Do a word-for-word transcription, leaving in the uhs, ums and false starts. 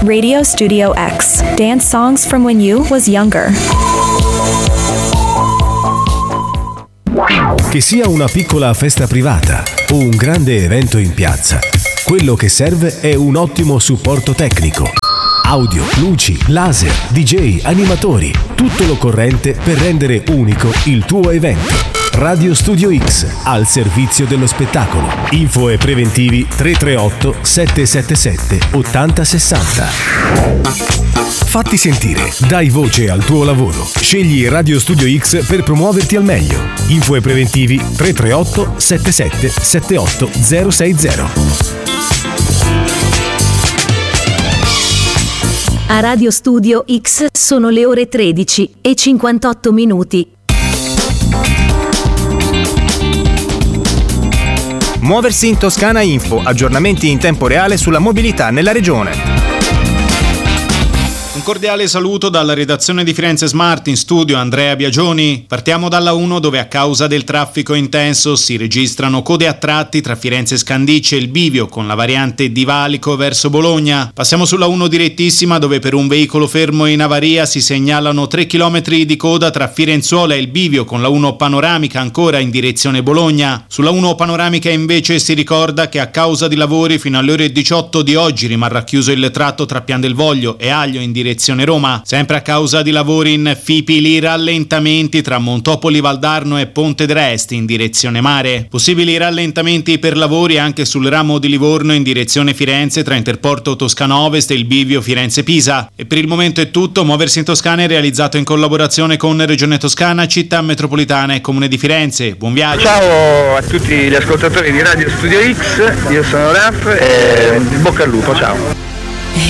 Radio Studio X. Dance songs from when you was younger. Che sia una piccola festa privata o un grande evento in piazza, quello che serve è un ottimo supporto tecnico. Audio, luci, laser, D J, animatori, tutto l'occorrente per rendere unico il tuo evento. Radio Studio X, al servizio dello spettacolo. Info e preventivi tre tre otto sette sette sette otto zero sei zero. Fatti sentire, dai voce al tuo lavoro. Scegli Radio Studio X per promuoverti al meglio. Info e preventivi tre tre otto sette sette sette otto zero sei zero. A Radio Studio X sono le ore tredici e cinquantotto minuti. Muoversi in Toscana Info, aggiornamenti in tempo reale sulla mobilità nella regione. Un cordiale saluto dalla redazione di Firenze Smart, in studio Andrea Biagioni. Partiamo dalla uno, dove a causa del traffico intenso si registrano code a tratti tra Firenze Scandicci e il bivio con la variante di Valico verso Bologna. Passiamo sulla uno direttissima, dove per un veicolo fermo in avaria si segnalano tre chilometri di coda tra Firenzuola e il bivio con la uno panoramica ancora in direzione Bologna. Sulla uno panoramica invece si ricorda che a causa di lavori fino alle ore diciotto di oggi rimarrà chiuso il tratto tra Pian del Voglio e Aglio in direzione Roma. Sempre a causa di lavori in Fipili, rallentamenti tra Montopoli Valdarno e Ponte d'Resti in direzione mare. Possibili rallentamenti per lavori anche sul ramo di Livorno in direzione Firenze tra Interporto Toscana Ovest e il bivio Firenze-Pisa. E per il momento è tutto. Muoversi in Toscana è realizzato in collaborazione con Regione Toscana, Città Metropolitana e Comune di Firenze. Buon viaggio. Ciao a tutti gli ascoltatori di Radio Studio X, io sono Raf e bocca al lupo, ciao.